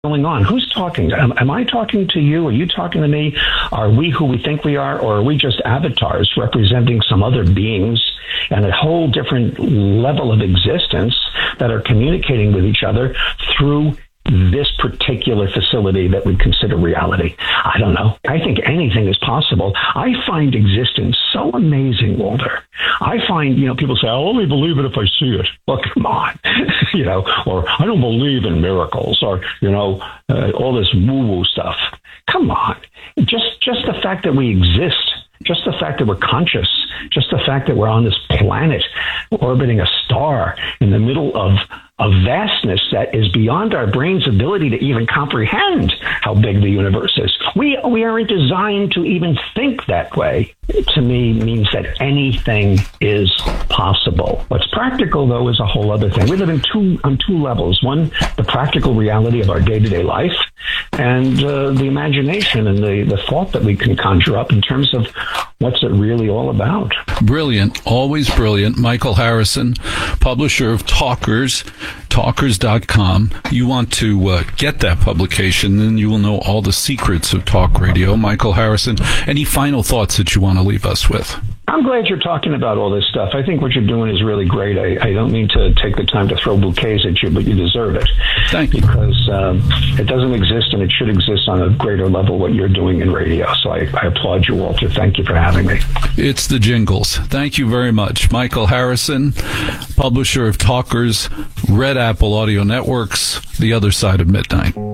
going on? Who's talking? Am I talking to you? Are you talking to me? Are we who we think we are? Or are we just avatars representing some other beings and a whole different level of existence that are communicating with each other through this particular facility that we consider reality? I don't know. I think anything is possible. I find existence so amazing, Walter. I find, people say, I'll only believe it if I see it. Well, come on, or I don't believe in miracles, or, all this woo-woo stuff. Come on. Just the fact that we exist, just the fact that we're conscious, just the fact that we're on this planet orbiting a star in the middle of a vastness that is beyond our brain's ability to even comprehend how big the universe is. We aren't designed to even think that way. To me, means that anything is possible. What's practical, though, is a whole other thing. We live on two levels. One, the practical reality of our day-to-day life, and the imagination and the thought that we can conjure up in terms of what's it really all about. Brilliant. Always brilliant. Michael Harrison, publisher of Talkers, talkers.com. You want to get that publication, then you will know all the secrets of talk radio. Michael Harrison, any final thoughts that you want to leave us with? I'm glad you're talking about all this stuff. I think what you're doing is really great. I don't mean to take the time to throw bouquets at you, but you deserve it. Thank you. Because it doesn't exist, and it should exist on a greater level, what you're doing in radio. So I applaud you, Walter. Thank you for having me. It's the jingles. Thank you very much. Michael Harrison, publisher of Talkers, Red Apple Audio Networks, The Other Side of Midnight.